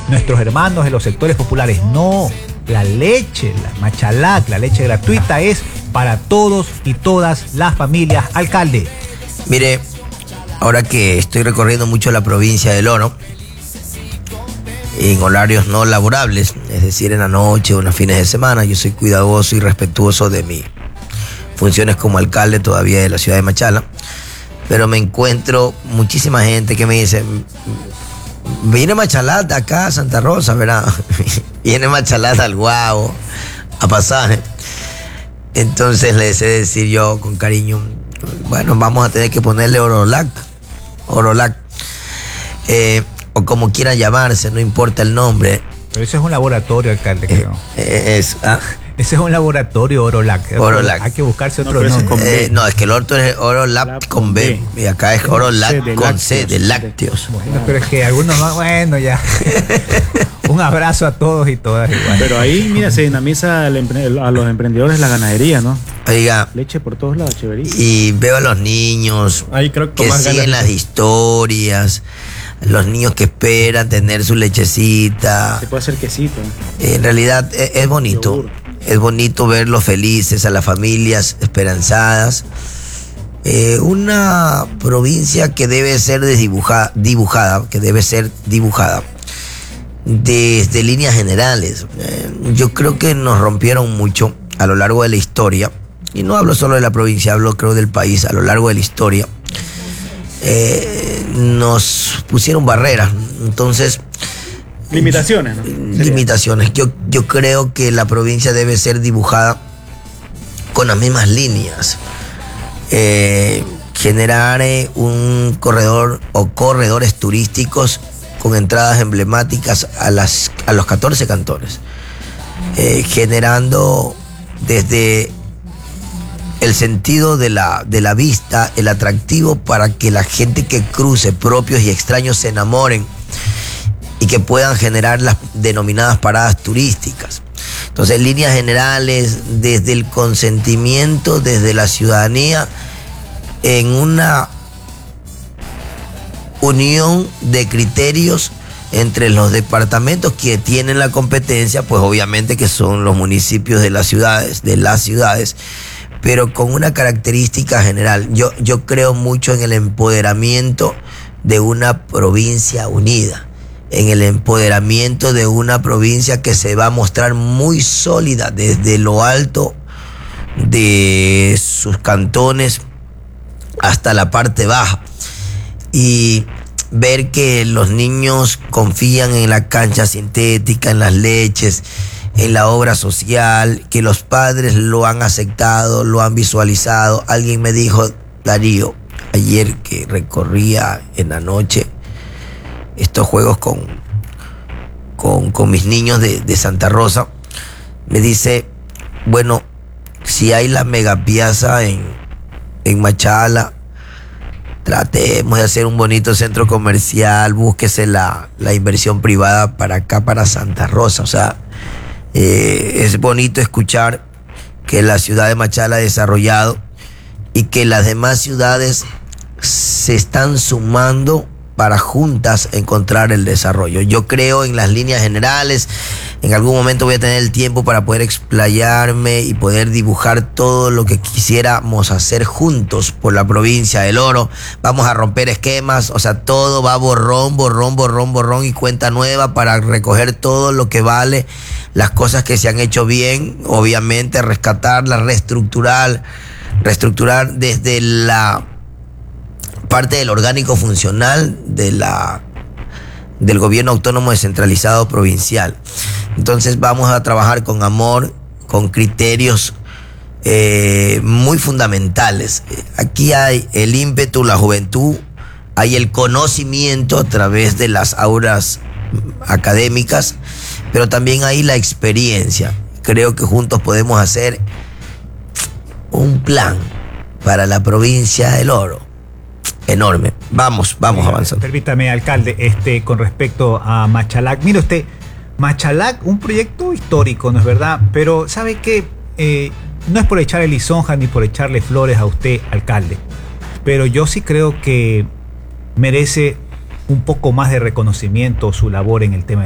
nuestros hermanos de los sectores populares. No, la leche, la Machalac, la leche gratuita es para todos y todas las familias. Alcalde. Mire, ahora que estoy recorriendo mucho la provincia del Oro, en horarios no laborables, es decir, en la noche o en los fines de semana, yo soy cuidadoso y respetuoso de mis funciones como alcalde todavía de la ciudad de Machala, pero me encuentro muchísima gente que me dice, viene Machalata acá a Santa Rosa, ¿verdad? Viene Machalata al Guavo, a Pasaje. Entonces le deseo decir yo con cariño, bueno, vamos a tener que ponerle Orolac, o como quiera llamarse, no importa el nombre. Pero eso es un laboratorio, alcalde, creo. Ese es un laboratorio, Orolac. Hay que buscarse otro nombre. No, es que el otro es Orolac con B. Y acá es Orolac con C, de lácteos. Bueno, pero es que algunos más, bueno, ya. Un abrazo a todos y todas igual. Pero ahí, mira, se dinamiza a los emprendedores la ganadería, ¿no? Oiga. Leche por todos lados, chéverísimo. Y veo a los niños ahí creo que siguen las historias. Los niños que esperan tener su lechecita. Se puede hacer quesito. En realidad es bonito. Yogur. Es bonito verlos felices, a las familias esperanzadas. Una provincia que debe ser dibujada desde líneas generales. Yo creo que nos rompieron mucho a lo largo de la historia. Y no hablo solo de la provincia, hablo creo del país, a lo largo de la historia. Nos pusieron barreras, entonces limitaciones, ¿no? Limitaciones. Yo creo que la provincia debe ser dibujada con las mismas líneas, generar un corredor o corredores turísticos con entradas emblemáticas a los 14 cantones, generando desde el sentido de la vista, el atractivo para que la gente que cruce, propios y extraños, se enamoren y que puedan generar las denominadas paradas turísticas. Entonces, en líneas generales, desde el consentimiento, desde la ciudadanía, en una unión de criterios entre los departamentos que tienen la competencia, pues obviamente que son los municipios de las ciudades, pero con una característica general. Yo creo mucho en el empoderamiento de una provincia unida, en el empoderamiento de una provincia que se va a mostrar muy sólida desde lo alto de sus cantones hasta la parte baja. Y ver que los niños confían en la cancha sintética, en las leches, en la obra social, que los padres lo han aceptado, lo han visualizado. Alguien me dijo, Darío, ayer que recorría en la noche estos juegos con mis niños de Santa Rosa, me dice, bueno, si hay la megapiazza en Machala, tratemos de hacer un bonito centro comercial, búsquese la inversión privada para acá, para Santa Rosa. O sea, es bonito escuchar que la ciudad de Machala ha desarrollado y que las demás ciudades se están sumando para juntas encontrar el desarrollo. Yo creo en las líneas generales. En algún momento voy a tener el tiempo para poder explayarme y poder dibujar todo lo que quisiéramos hacer juntos por la provincia del Oro. Vamos a romper esquemas, o sea, todo va borrón y cuenta nueva para recoger todo lo que vale, las cosas que se han hecho bien, obviamente rescatarlas, reestructurar desde la parte del orgánico funcional del gobierno autónomo descentralizado provincial. Entonces vamos a trabajar con amor, con criterios muy fundamentales. Aquí hay el ímpetu, la juventud, hay el conocimiento a través de las aulas académicas, pero también hay la experiencia. Creo que juntos podemos hacer un plan para la provincia del Oro enorme. Vamos avanzando. Permítame, alcalde, con respecto a Machalac, mire usted, Machalac, un proyecto histórico, ¿no es verdad? Pero ¿sabe qué? No es por echarle lisonja ni por echarle flores a usted, alcalde, pero yo sí creo que merece un poco más de reconocimiento su labor en el tema